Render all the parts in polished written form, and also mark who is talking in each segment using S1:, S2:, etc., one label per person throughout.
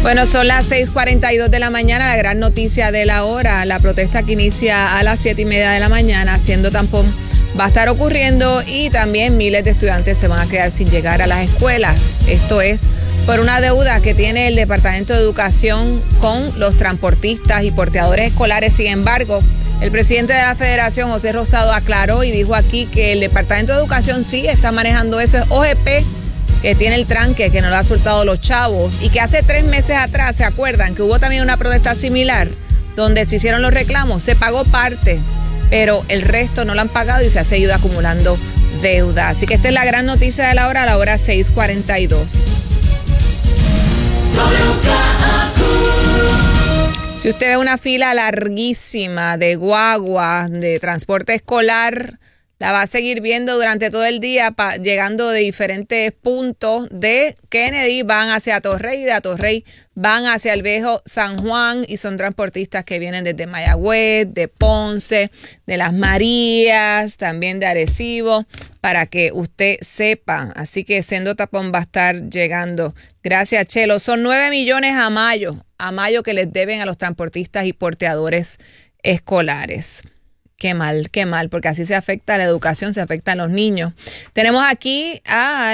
S1: Bueno, son las 6:42 de la mañana, la gran noticia de la hora. La protesta que inicia a las 7:30 de la mañana, haciendo tampón, va a estar ocurriendo y también miles de estudiantes se van a quedar sin llegar a las escuelas. Esto es por una deuda que tiene el Departamento de Educación con los transportistas y porteadores escolares. Sin embargo, el presidente de la Federación, José Rosado, aclaró y dijo aquí que el Departamento de Educación sí está manejando eso. Es OGP que tiene el tranque, que no lo ha soltado los chavos, y que hace 3 meses atrás, ¿se acuerdan? Que hubo también una protesta similar, donde se hicieron los reclamos, se pagó parte, pero el resto no lo han pagado y se ha seguido acumulando deuda. Así que esta es la gran noticia de la hora, a la hora 6:42. Si usted ve una fila larguísima de guaguas, de transporte escolar, la va a seguir viendo durante todo el día, llegando de diferentes puntos de Kennedy, van hacia Atorrey, de Atorrey van hacia el viejo San Juan, y son transportistas que vienen desde Mayagüez, de Ponce, de Las Marías, también de Arecibo, para que usted sepa. Así que Sendo Tapón va a estar llegando. Gracias, Chelo. Son 9 millones a mayo que les deben a los transportistas y porteadores escolares. Qué mal, porque así se afecta a la educación, se afecta a los niños. Tenemos aquí a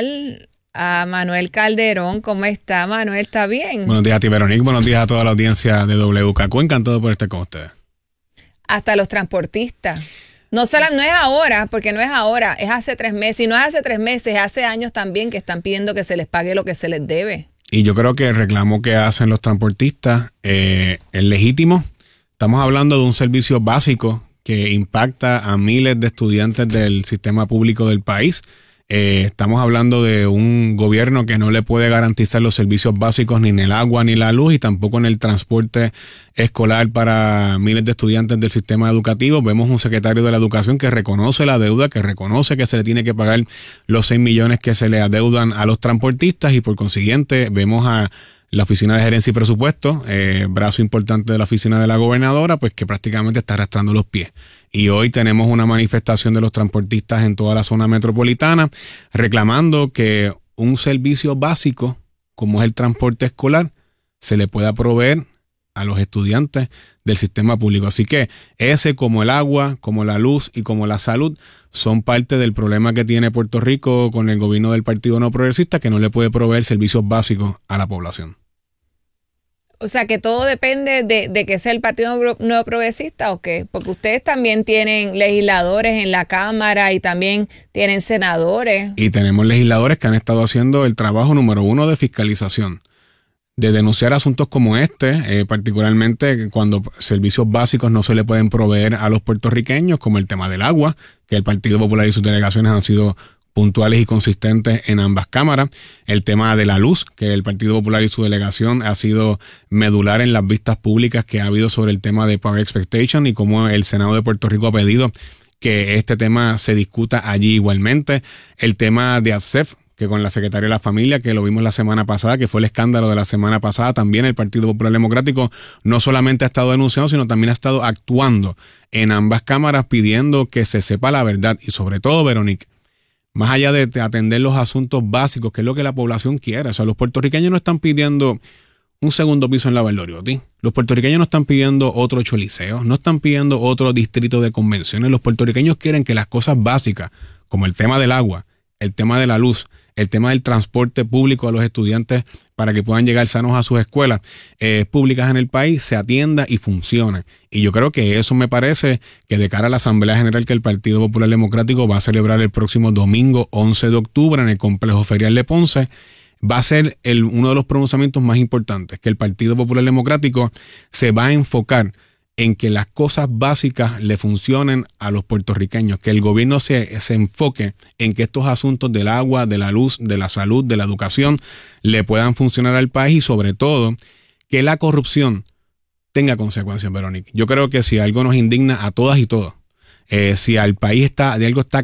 S1: Manuel Calderón. ¿Cómo está, Manuel? ¿Está bien?
S2: Buenos días a ti, Veronique. Buenos días a toda la audiencia de WKQ. Encantado por estar con ustedes.
S1: Hasta los transportistas. No es ahora, porque no es ahora, es hace 3 meses. Y no es hace 3 meses, es hace años también que están pidiendo que se les pague lo que se les debe.
S2: Y yo creo que el reclamo que hacen los transportistas es legítimo. Estamos hablando de un servicio básico que impacta a miles de estudiantes del sistema público del país. Estamos hablando de un gobierno que no le puede garantizar los servicios básicos ni en el agua ni la luz, y tampoco en el transporte escolar para miles de estudiantes del sistema educativo. Vemos un secretario de la Educación que reconoce la deuda, que reconoce que se le tiene que pagar los 6 millones que se le adeudan a los transportistas, y por consiguiente vemos a la Oficina de Gerencia y Presupuesto, brazo importante de la oficina de la gobernadora, pues que prácticamente está arrastrando los pies. Y hoy tenemos una manifestación de los transportistas en toda la zona metropolitana reclamando que un servicio básico como es el transporte escolar se le pueda proveer a los estudiantes del sistema público. Así que ese, como el agua, como la luz y como la salud, son parte del problema que tiene Puerto Rico con el gobierno del Partido No Progresista, que no le puede proveer servicios básicos a la población.
S1: O sea, que todo depende de que sea el Partido Nuevo Progresista, ¿o qué? Porque ustedes también tienen legisladores en la Cámara y también tienen senadores.
S2: Y tenemos legisladores que han estado haciendo el trabajo número 1 de fiscalización, de denunciar asuntos como particularmente cuando servicios básicos no se le pueden proveer a los puertorriqueños, como el tema del agua, que el Partido Popular y sus delegaciones han sido puntuales y consistentes en ambas cámaras. El tema de la luz, que el Partido Popular y su delegación ha sido medular en las vistas públicas que ha habido sobre el tema de Power Expectation, y cómo el Senado de Puerto Rico ha pedido que este tema se discuta allí igualmente. El tema de ASEF, que con la secretaria de la Familia, que lo vimos la semana pasada, que fue el escándalo de la semana pasada, también el Partido Popular Democrático no solamente ha estado denunciando, sino también ha estado actuando en ambas cámaras pidiendo que se sepa la verdad. Y sobre todo, Veronique, más allá de atender los asuntos básicos, que es lo que la población quiere. O sea, los puertorriqueños no están pidiendo un segundo piso en la Valdoriotti. Los puertorriqueños no están pidiendo otro Choliseo, no están pidiendo otro distrito de convenciones. Los puertorriqueños quieren que las cosas básicas, como el tema del agua, el tema de la luz, el tema del transporte público a los estudiantes para que puedan llegar sanos a sus escuelas públicas en el país, se atienda y funcione. Y yo creo que eso me parece que de cara a la Asamblea General que el Partido Popular Democrático va a celebrar el próximo domingo 11 de octubre en el Complejo Ferial de Ponce, va a ser uno de los pronunciamientos más importantes, que el Partido Popular Democrático se va a enfocar en que las cosas básicas le funcionen a los puertorriqueños, que el gobierno se enfoque en que estos asuntos del agua, de la luz, de la salud, de la educación, le puedan funcionar al país, y sobre todo que la corrupción tenga consecuencias, Verónica. Yo creo que si algo nos indigna a todas y todos, si al país de algo está